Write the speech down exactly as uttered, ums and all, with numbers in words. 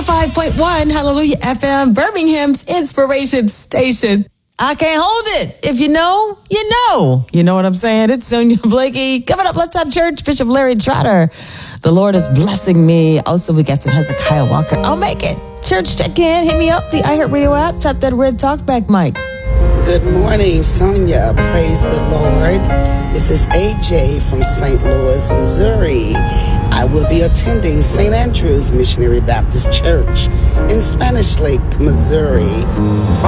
five point one, Hallelujah F M, Birmingham's Inspiration Station. I can't hold it. If you know, you know. You know what I'm saying? It's Sonia Blakey. Coming up, let's have church. Bishop Larry Trotter. The Lord is blessing me. Also, we got some Hezekiah Walker. I'll make it. Church check-in. Hit me up. The iHeartRadio app. Tap that red talkback mic. Good morning, Sonia. Praise the Lord. This is A J from Saint Louis, Missouri. I will be attending Saint Andrew's Missionary Baptist Church in Spanish Lake, Missouri.